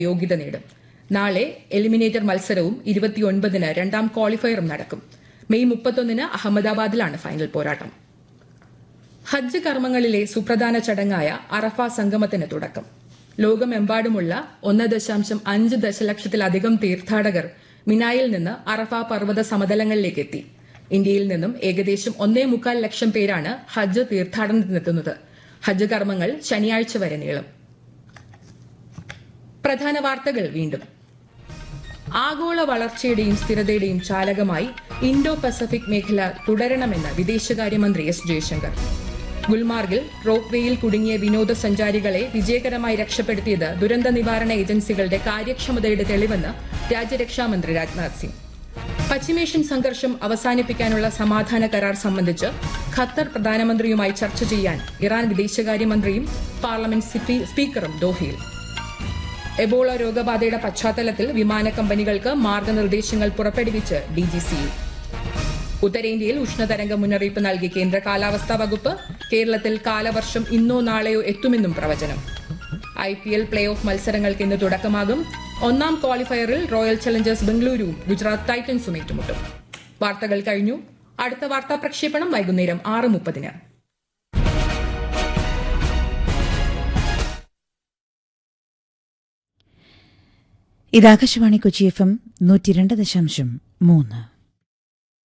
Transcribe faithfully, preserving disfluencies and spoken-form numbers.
യോഗ്യത നേടും. നാളെ എലിമിനേറ്റർ മത്സരവും ഇരുപത്തിയൊൻപതിന് രണ്ടാം ക്വാളിഫയറും നടക്കും. മെയ് മുപ്പത്തൊന്നിന് അഹമ്മദാബാദിലാണ് ഫൈനൽ പോരാട്ടം. ഹജ്ജ് കർമ്മങ്ങളിലെ സുപ്രധാന ചടങ്ങായ അറഫ സംഗമത്തിന് തുടക്കം. ലോകമെമ്പാടുമുള്ള ഒന്ന് ദശാംശം അഞ്ച് ദശലക്ഷത്തിലധികം തീർത്ഥാടകർ മിനായിൽ നിന്ന് അറഫ പർവ്വത സമതലങ്ങളിലേക്ക് എത്തി. ഇന്ത്യയിൽ നിന്നും ഏകദേശം ഒന്നേ മുക്കാൽ ലക്ഷം പേരാണ് ഹജ്ജ് തീർത്ഥാടനത്തിനെത്തുന്നത്. ഹജ്ജ് കർമ്മങ്ങൾ ശനിയാഴ്ച വരെ നീളും. പ്രധാന വാർത്തകൾ വീണ്ടും. ആഗോള വളർച്ചയുടെയും സ്ഥിരതയുടെയും ചാലകമായി ഇൻഡോ പസഫിക് മേഖല തുടരണമെന്ന് വിദേശകാര്യമന്ത്രി എസ് ജയശങ്കർ. ഗുൽമാർഗിൽ റോപ്പ് വേയിൽ കുടുങ്ങിയ വിനോദസഞ്ചാരികളെ വിജയകരമായി രക്ഷപ്പെടുത്തിയത് ദുരന്ത നിവാരണ ഏജൻസികളുടെ കാര്യക്ഷമതയുടെ തെളിവെന്ന് രാജ്യരക്ഷാമന്ത്രി രാജ്നാഥ് സിംഗ്. പശ്ചിമേഷ്യൻ സംഘർഷം അവസാനിപ്പിക്കാനുള്ള സമാധാന കരാർ സംബന്ധിച്ച് ഖത്തർ പ്രധാനമന്ത്രിയുമായി ചർച്ച ചെയ്യാൻ ഇറാൻ വിദേശകാര്യമന്ത്രിയും പാർലമെന്റ് സ്പീക്കറും ദോഹയിൽ. എബോള രോഗബാധയുടെ പശ്ചാത്തലത്തിൽ വിമാന കമ്പനികൾക്ക് മാർഗനിർദ്ദേശങ്ങൾ പുറപ്പെടുവിച്ച് ഡിജിസിഎ. ഉത്തരേന്ത്യയിൽ ഉഷ്ണതരംഗ മുന്നറിയിപ്പ് നൽകി കേന്ദ്ര കാലാവസ്ഥാ വകുപ്പ്. കേരളത്തിൽ കാലവർഷം ഇന്നോ നാളെയോ എത്തുമെന്നും പ്രവചനം. I P L play off മത്സരങ്ങൾക്ക് ഇന്ന് തുടക്കമാകും. ഒന്നാം ക്വാളിഫയറിൽ റോയൽ ചലഞ്ചേഴ്സ് ബംഗളൂരുവും ഗുജറാത്ത് ടൈറ്റൻസും ഏറ്റുമുട്ടും. വാർത്തകൾ കഴിഞ്ഞു. അടുത്ത വാർത്താ പ്രക്ഷേപണം വൈകുന്നേരം ആറ് മുപ്പതിന്. ഇത് ആകാശവാണി കൊച്ചി എഫ് എം നൂറ്റി രണ്ട് ദശാംശം മൂന്ന്.